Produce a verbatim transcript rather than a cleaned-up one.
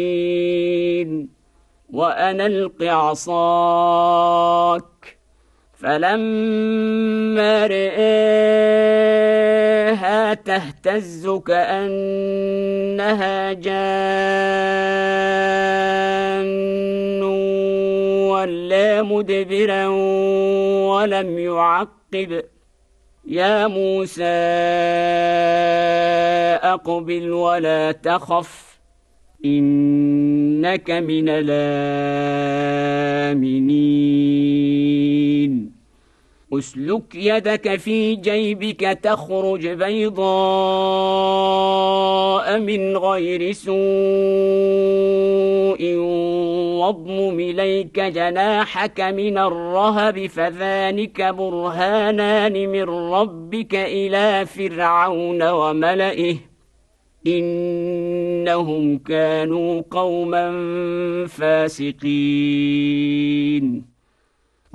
وأن ألق عصاك فلما رآها تهتز كأنها جان ولا مدبرا ولم يعقب يا موسى أقبل ولا تخف إنك من الآمنين أسلك يدك في جيبك تخرج بيضاء من غير سوء واضمم إليك جناحك من الرهب فذلك برهانان من ربك إلى فرعون وملئه إنهم كانوا قوما فاسقين